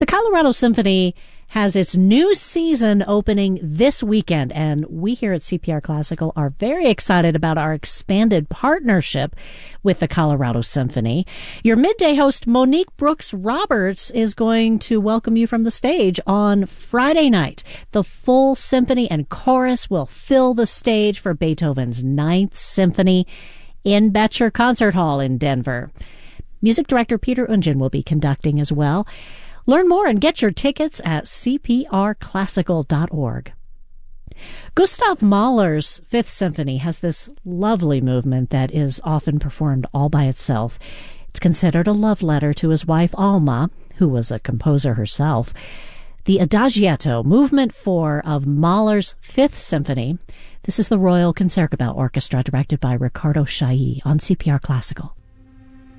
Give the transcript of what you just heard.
Colorado Symphony has its new season opening this weekend, and we here at CPR Classical are very excited about our expanded partnership with the Colorado Symphony. Your midday host, Monique Brooks Roberts, is going to welcome you from the stage on Friday night. The full symphony and chorus will fill the stage for Beethoven's Ninth Symphony in Betcher Concert Hall in Denver. Music director Peter Ungen will be conducting as well. Learn more and get your tickets at cprclassical.org. Gustav Mahler's Fifth Symphony has this lovely movement that is often performed all by itself. It's considered a love letter to his wife Alma, who was a composer herself. The Adagietto, Movement 4 of Mahler's Fifth Symphony. This is the Royal Concertgebouw Orchestra, directed by Ricardo Chailly on CPR Classical.